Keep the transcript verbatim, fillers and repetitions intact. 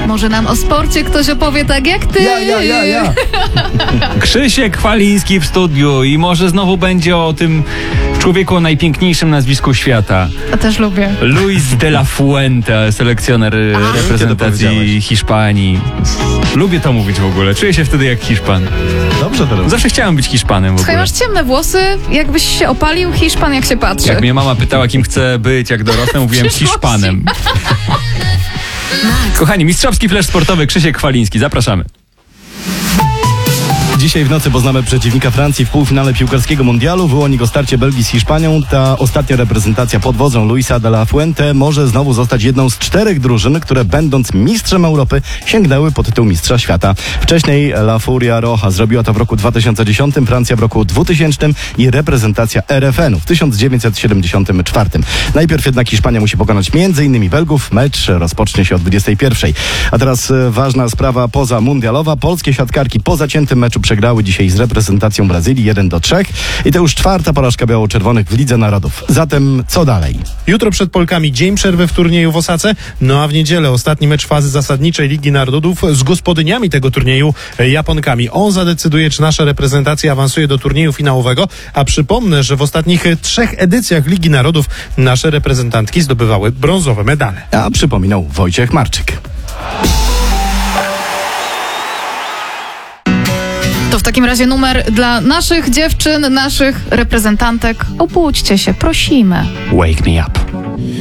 Może nam o sporcie ktoś opowie tak jak ty. Ja, ja, ja, ja. Krzysiek Chwaliński w studiu i może znowu będzie o tym człowieku o najpiękniejszym nazwisku świata. Ja też lubię. Luis de la Fuente, selekcjoner A. reprezentacji Hiszpanii. Lubię to mówić w ogóle. Czuję się wtedy jak Hiszpan. Dobrze to robisz. Zawsze chciałem być Hiszpanem w Słuchaj, ogóle. masz ciemne włosy, jakbyś się opalił, Hiszpan jak się patrzy. Jak mnie mama pytała, kim chcę być, jak dorosnę, mówiłem Przyszłości. Hiszpanem. Kochani, mistrzowski flash sportowy Krzysiek Chwaliński. Zapraszamy. Dzisiaj w nocy poznamy przeciwnika Francji w półfinale piłkarskiego mundialu. Wyłoni go starcie Belgii z Hiszpanią. Ta ostatnia reprezentacja pod wodzą Luisa de la Fuente może znowu zostać jedną z czterech drużyn, które będąc mistrzem Europy sięgnęły po tytuł mistrza świata. Wcześniej La Furia Roja zrobiła to w roku dwa tysiące dziesiątym, Francja w roku dwutysięcznym i reprezentacja R F N u w tysiąc dziewięćset siedemdziesiątym czwartym. Najpierw jednak Hiszpania musi pokonać m.in. Belgów. Mecz rozpocznie się o dwudziestej pierwszej. A teraz e, ważna sprawa pozamundialowa. Polskie siatkarki po zaciętym meczu przegrały dzisiaj z reprezentacją Brazylii jeden do trzech i to już czwarta porażka biało-czerwonych w Lidze Narodów. Zatem co dalej? Jutro przed Polkami dzień przerwy w turnieju w Osace, no a w niedzielę ostatni mecz fazy zasadniczej Ligi Narodów z gospodyniami tego turnieju, Japonkami. On zadecyduje, czy nasza reprezentacja awansuje do turnieju finałowego, a przypomnę, że w ostatnich trzech edycjach Ligi Narodów nasze reprezentantki zdobywały brązowe medale. A przypominał Wojciech Marczyk. To w takim razie numer dla naszych dziewczyn, naszych reprezentantek. Obudźcie się, prosimy. Wake me up.